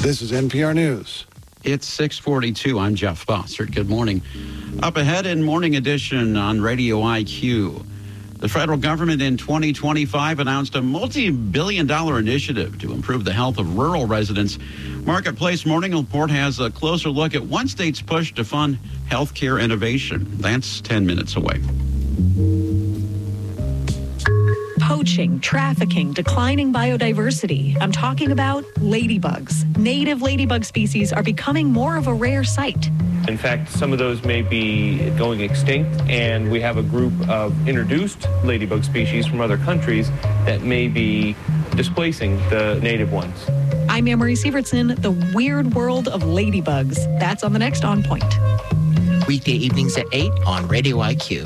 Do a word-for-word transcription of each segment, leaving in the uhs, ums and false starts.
This is N P R News. It's six forty-two. I'm Jeff Bossert. Good morning. Up ahead in Morning Edition on Radio I Q. The federal government in twenty twenty-five announced a multi-billion dollar initiative to improve the health of rural residents. Marketplace Morning Report has a closer look at one state's push to fund healthcare innovation. That's ten minutes away. Poaching, trafficking, declining biodiversity. I'm talking about ladybugs. Native ladybug species are becoming more of a rare sight. In fact, some of those may be going extinct, and we have a group of introduced ladybug species from other countries that may be displacing the native ones. I'm Anne-Marie Sievertson, the weird world of ladybugs. That's on the next On Point. Weekday evenings at eight on Radio I Q.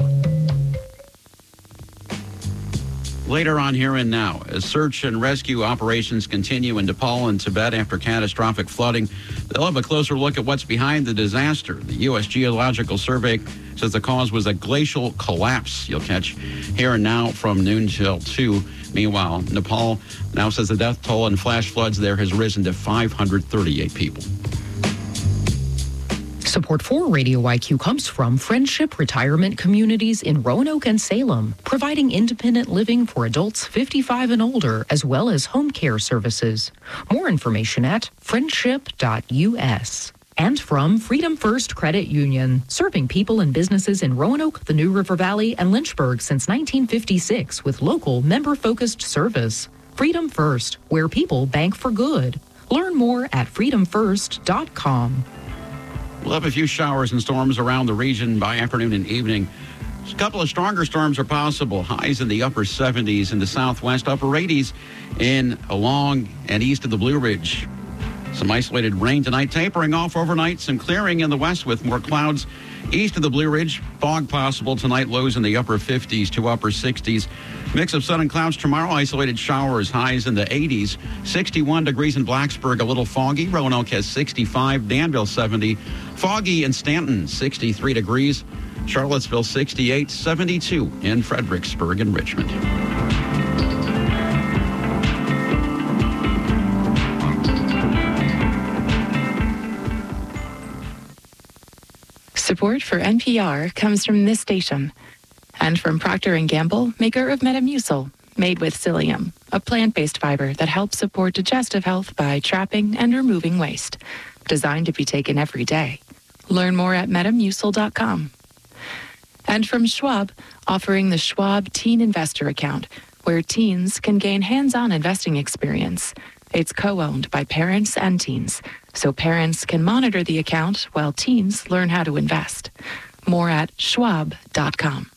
Later on Here and Now, as search and rescue operations continue in Nepal and Tibet after catastrophic flooding, they'll have a closer look at what's behind the disaster. The U S Geological Survey says the cause was a glacial collapse. You'll catch Here and Now from noon till two. Meanwhile, Nepal now says the death toll in flash floods there has risen to five hundred thirty-eight people. Support for Radio I Q comes from Friendship Retirement Communities in Roanoke and Salem, providing independent living for adults fifty-five and older, as well as home care services. More information at friendship dot U S. And from Freedom First Credit Union, serving people and businesses in Roanoke, the New River Valley, and Lynchburg since nineteen fifty-six with local member-focused service. Freedom First, where people bank for good. Learn more at freedom first dot com. We'll have a few showers and storms around the region by afternoon and evening. A couple of stronger storms are possible. Highs in the upper seventies in the southwest, upper eighties in along and east of the Blue Ridge. Some isolated rain tonight, tapering off overnight. Some clearing in the west with more clouds. East of the Blue Ridge, fog possible tonight. Lows in the upper fifties to upper sixties. Mix of sun and clouds tomorrow. Isolated showers. Highs in the eighties. sixty-one degrees in Blacksburg. A little foggy. Roanoke has sixty-five. Danville seventy. Foggy in Stanton. sixty-three degrees. Charlottesville sixty-eight. seventy-two in Fredericksburg and Richmond. Support for N P R comes from this station and from Procter and Gamble, maker of Metamucil, made with psyllium, a plant-based fiber that helps support digestive health by trapping and removing waste. Designed to be taken every day. Learn more at metamucil dot com. And from Schwab, offering the Schwab Teen Investor Account, where teens can gain hands-on investing experience. It's co-owned by parents and teens, so parents can monitor the account while teens learn how to invest. More at schwab dot com.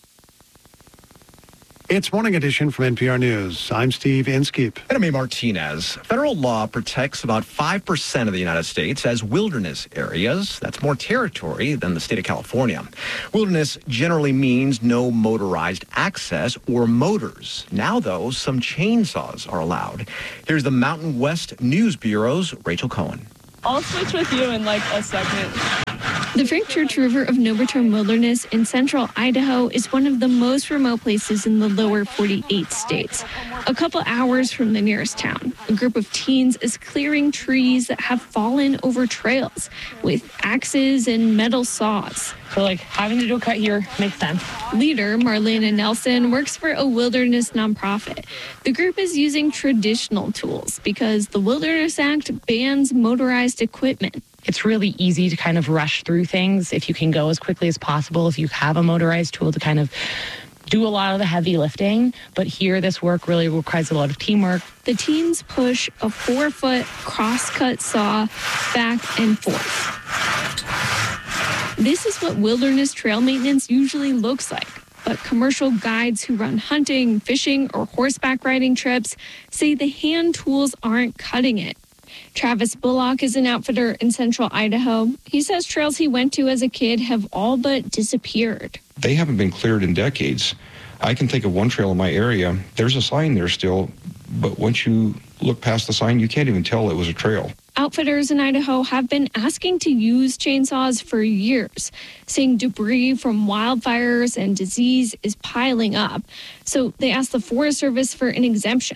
It's Morning Edition from N P R News. I'm Steve Inskeep. And I'm A. Martinez. Federal law protects about five percent of the United States as wilderness areas. That's more territory than the state of California. Wilderness generally means no motorized access or motors. Now, though, some chainsaws are allowed. Here's the Mountain West News Bureau's Rachel Cohen. I'll switch with you in like a second. The Frank Church River of Novaturn Wilderness in central Idaho is one of the most remote places in the lower forty-eight states. A couple hours from the nearest town, a group of teens is clearing trees that have fallen over trails with axes and metal saws. So like having to do a cut here makes sense. Leader Marlena Nelson works for a wilderness nonprofit. The group is using traditional tools because the Wilderness Act bans motorized equipment. It's really easy to kind of rush through things if you can go as quickly as possible, if you have a motorized tool to kind of do a lot of the heavy lifting. But here, this work really requires a lot of teamwork. The teens push a four-foot cross-cut saw back and forth. This is what wilderness trail maintenance usually looks like. But commercial guides who run hunting, fishing, or horseback riding trips say the hand tools aren't cutting it. Travis Bullock is an outfitter in central Idaho. He says trails he went to as a kid have all but disappeared. They haven't been cleared in decades. I can think of one trail in my area. There's a sign there still, but once you look past the sign, you can't even tell it was a trail. Outfitters in Idaho have been asking to use chainsaws for years, saying debris from wildfires and disease is piling up. So they asked the Forest Service for an exemption.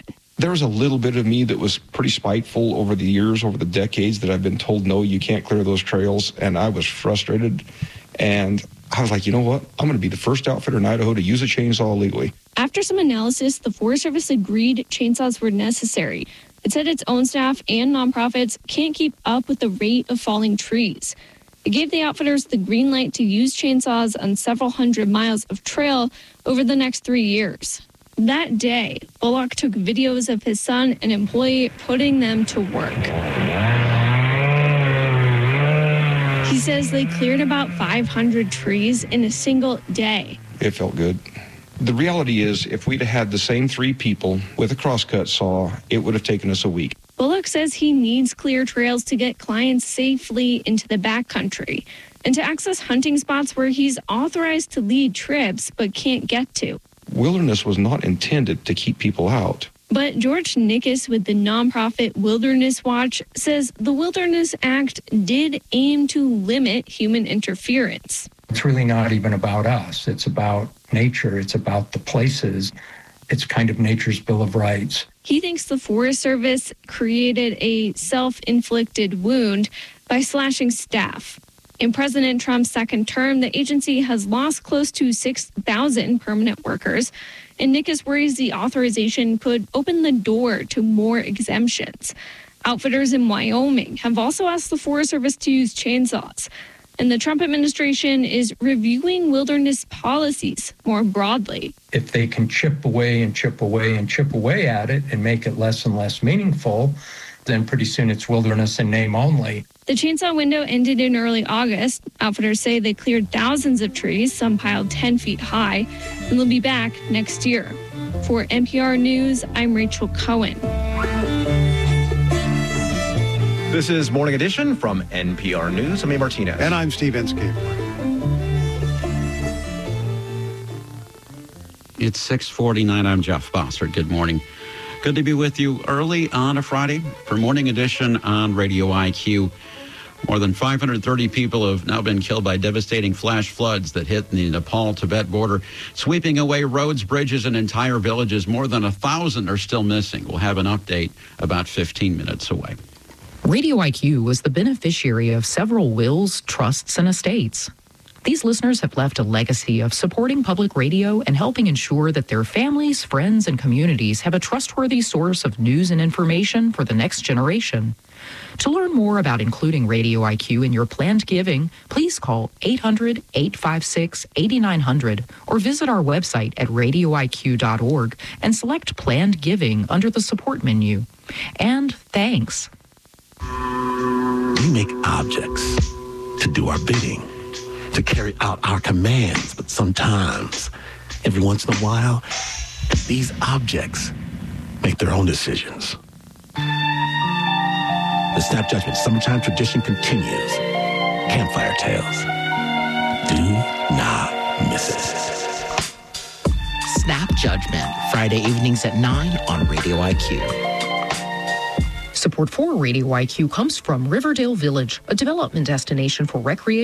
There was a little bit of me that was pretty spiteful over the years, over the decades that I've been told, no, you can't clear those trails. And I was frustrated. And I was like, you know what? I'm going to be the first outfitter in Idaho to use a chainsaw legally. After some analysis, the Forest Service agreed chainsaws were necessary. It said its own staff and nonprofits can't keep up with the rate of falling trees. It gave the outfitters the green light to use chainsaws on several hundred miles of trail over the next three years. That day, Bullock took videos of his son, an employee, putting them to work. He says they cleared about five hundred trees in a single day. It felt good. The reality is, if we'd have had the same three people with a crosscut saw, it would have taken us a week. Bullock says he needs clear trails to get clients safely into the backcountry and to access hunting spots where he's authorized to lead trips but can't get to. Wilderness was not intended to keep people out. But George Nickus with the nonprofit Wilderness Watch says the Wilderness Act did aim to limit human interference. It's really not even about us. It's about nature. It's about the places. It's kind of nature's Bill of Rights. He thinks the Forest Service created a self-inflicted wound by slashing staff. In President Trump's second term, the agency has lost close to six thousand permanent workers, and Nickus worries the authorization could open the door to more exemptions. Outfitters in Wyoming have also asked the Forest Service to use chainsaws, and the Trump administration is reviewing wilderness policies more broadly. If they can chip away and chip away and chip away at it and make it less and less meaningful, then pretty soon it's wilderness in name only. The chainsaw window ended in early August. Outfitters say they cleared thousands of trees, some piled ten feet high, and they'll be back next year. For N P R News, I'm Rachel Cohen. This is Morning Edition from N P R News. I'm A. Martinez. And I'm Steve Inskeep. It's six forty-nine. I'm Jeff Bossert. Good morning. Good to be with you early on a Friday for Morning Edition on Radio I Q. More than five hundred thirty people have now been killed by devastating flash floods that hit the Nepal-Tibet border, sweeping away roads, bridges, and entire villages. More than a thousand are still missing. We'll have an update about fifteen minutes away. Radio I Q was the beneficiary of several wills, trusts, and estates. These listeners have left a legacy of supporting public radio and helping ensure that their families, friends, and communities have a trustworthy source of news and information for the next generation. To learn more about including Radio I Q in your planned giving, please call eight hundred, eight five six, eight nine zero zero or visit our website at radio I Q dot org and select Planned Giving under the support menu. And thanks. We make objects to do our bidding, to carry out our commands, but sometimes, every once in a while, these objects make their own decisions. The Snap Judgment Summertime tradition continues. Campfire Tales. Do not miss it. Snap Judgment, Friday evenings at nine on Radio I Q. Support for Radio I Q comes from Riverdale Village, a development destination for recreation